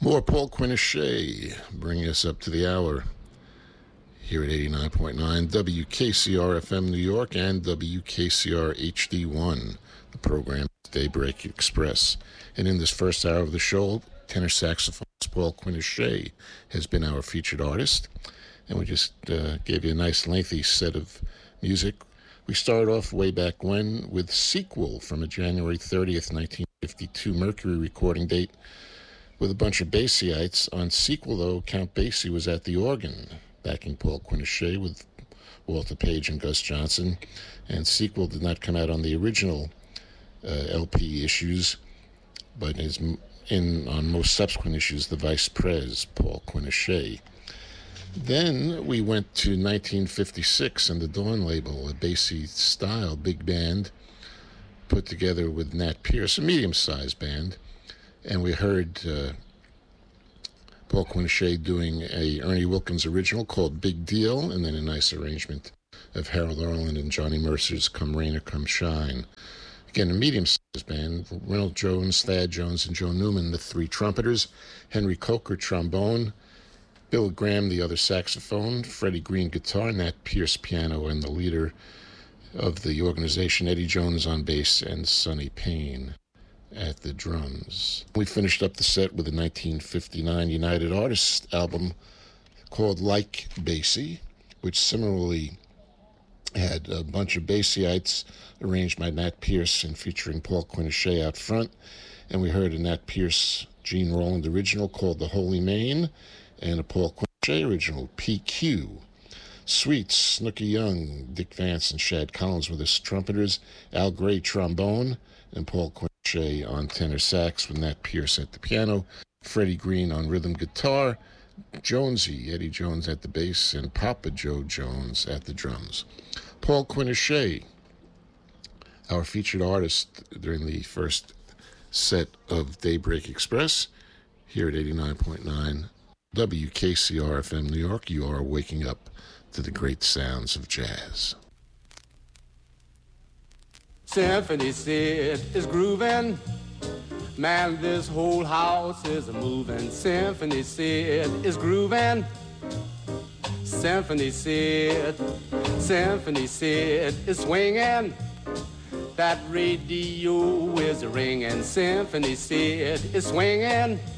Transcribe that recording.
More Paul Quinichette bringing us up to the hour here at 89.9 WKCR FM New York and WKCR HD1. The program is Daybreak Express. And in this first hour of the show, tenor saxophonist Paul Quinichette has been our featured artist. And we just gave you a nice lengthy set of music. We started off way back when with Sequel from a January 30th, 1952 Mercury recording date with a bunch of Basieyites. On Sequel, though, Count Basie was at the organ, backing Paul Quinichette with Walter Page and Gus Johnson. And Sequel did not come out on the original LP issues, but is on most subsequent issues, the Vice Pres, Paul Quinichette. Then we went to 1956 and the Dawn label, a Basie-style big band put together with Nat Pierce, a medium-sized band. And we heard Paul Quinichette doing a Ernie Wilkins original called Big Deal, and then a nice arrangement of Harold Arlen and Johnny Mercer's Come Rain or Come Shine. Again, a medium-sized band. Reynolds Jones, Thad Jones, and Joe Newman, the three trumpeters. Henry Coker, trombone. Bill Graham, the other saxophone. Freddie Green, guitar. Nat Pierce, piano. And the leader of the organization, Eddie Jones, on bass. And Sonny Payne at the drums. We finished up the set with a 1959 United Artists album called Like Basie, which similarly had a bunch of Basieyites arranged by Nat Pierce and featuring Paul Quinichette out front. And we heard a Nat Pierce, Gene Roland original called The Holy Main, and a Paul Quinichette original, PQ. Sweets, Snooky Young, Dick Vance, and Shad Collins were the trumpeters, Al Gray trombone, and Paul Quinichette on tenor sax with Nat Pierce at the piano, Freddie Green on rhythm guitar, Jonesy, Eddie Jones at the bass, and Papa Joe Jones at the drums. Paul Quinichette, our featured artist during the first set of Daybreak Express, here at 89.9 WKCR FM New York. You are waking up to the great sounds of jazz. Symphony Sid is grooving. Man, this whole house is a-moving. Symphony Sid is grooving. Symphony Sid is swinging. That radio is ringing. Symphony Sid is swinging.